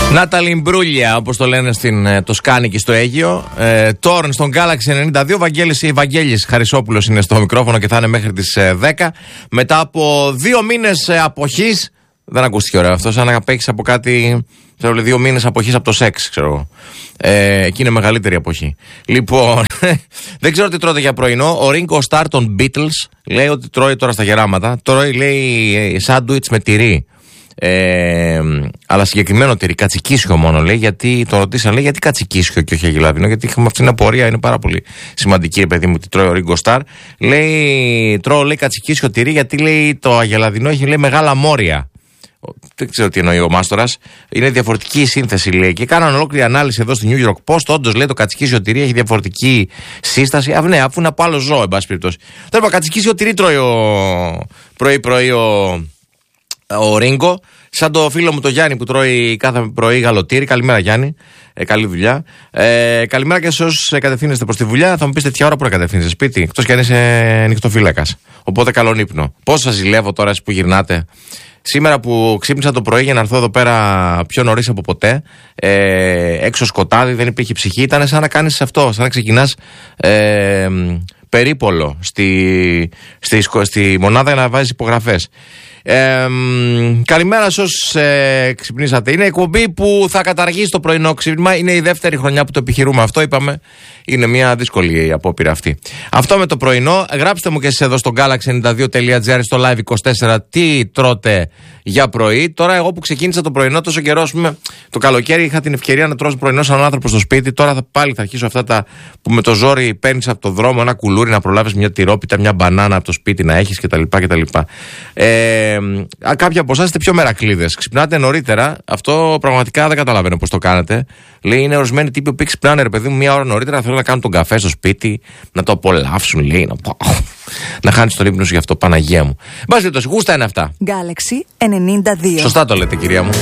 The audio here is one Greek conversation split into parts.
Νάταλη Μπρούλια, όπως το λένε στην Τοσκάνη και στο Αίγυο. Τόρν στον Galaxy 92. Βαγγέλης Χαρισόπουλος είναι στο μικρόφωνο και θα είναι μέχρι τις 10. Μετά από 2 μήνες αποχής. Δεν ακούστηκε ωραίο αυτό, σαν να παίξεις από κάτι. Ξέρω, 2 μήνες αποχής από το σεξ, ξέρω εγώ. Εκεί είναι μεγαλύτερη αποχή. Λοιπόν, δεν ξέρω τι τρώτε για πρωινό. Ο Ringo Starr των Beatles λέει ότι τρώει τώρα στα γεράματα. Τρώει, λέει, σάντουιτς με τυρί. Αλλά συγκεκριμένο τυρί, κατσικίσιο μόνο λέει. Γιατί το ρωτήσαν, λέει, γιατί κατσικίσιο και όχι αγελαδινό? Γιατί είχαμε αυτή την απορία, είναι πάρα πολύ σημαντική, παιδί μου, τι τρώει ο Ringo Starr. Λέει, τρώω, λέει, κατσικίσιο τυρί, γιατί λέει το αγελαδινό έχει, λέει, μεγάλα μόρια. Δεν ξέρω τι εννοεί ο μάστορας. Είναι διαφορετική η σύνθεση, λέει. Και κάναν ολόκληρη ανάλυση εδώ στη New York Post. Όντως, λέει, το κατσικίσιο τυρί έχει διαφορετική σύσταση. Ναι, αφού είναι από άλλο ζώο, εν πάση περιπτώσει. Τώρα, κατσικίσιο τυρί τρώει πρωί-πρωί ο Ρίγκο. Σαν το φίλο μου το Γιάννη που τρώει κάθε πρωί γαλοτήρι. Καλημέρα, Γιάννη. Καλή δουλειά. Καλημέρα και σε όσους κατευθύνεστε προς τη δουλειά. Θα μου πείτε τέτοια ώρα που να κατευθύνεστε σπίτι. Εκτός κι αν είσαι νυχτοφύλακας. Οπότε καλόν ύπνο. Πώς σας ζηλεύω τώρα εσείς που γυρνάτε. Σήμερα που ξύπνησα το πρωί για να έρθω εδώ πέρα πιο νωρίς από ποτέ, έξω σκοτάδι, δεν υπήρχε ψυχή. Ήταν σαν να κάνεις αυτό, σαν να ξεκινάς περίπολο στη μονάδα για να βάζεις υπογραφές. Καλημέρα σε όσους ξυπνήσατε. Είναι εκπομπή που θα καταργήσει το πρωινό ξύπνημα. Είναι η δεύτερη χρονιά που το επιχειρούμε αυτό. Είπαμε, είναι μια δύσκολη απόπειρα αυτή. Αυτό με το πρωινό. Γράψτε μου και εσείς εδώ στο galaxy92.gr στο live24 τι τρώτε για πρωί. Τώρα, εγώ που ξεκίνησα το πρωινό τόσο καιρό, ας πούμε, το καλοκαίρι είχα την ευκαιρία να τρώω πρωινό σαν άνθρωπο στο σπίτι. Τώρα πάλι θα αρχίσω αυτά τα που με το ζόρι παίρνεις από το δρόμο ένα κουλούρι να προλάβεις μια τυρόπιτα, μια μπανάνα από το σπίτι να έχεις κτλ. Κάποιοι από εσάς είστε πιο μερακλείδες. Ξυπνάτε νωρίτερα. Αυτό πραγματικά δεν καταλαβαίνω πώς το κάνετε. Λέει, είναι ορισμένοι τύποι που ξυπνάνε, ρε παιδί μου, μία ώρα νωρίτερα. Θέλουν να κάνουν τον καφέ στο σπίτι, να το απολαύσουν, λέει. Να χάνεις τον ύπνο σου γι' αυτό, Παναγία μου. Μπας το γούστα είναι αυτά. Galaxy 92. Σωστά το λέτε, κυρία μου.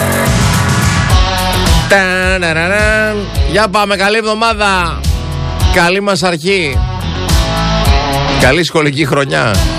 Για πάμε, καλή εβδομάδα. Καλή μας αρχή. Καλή σχολική χρονιά.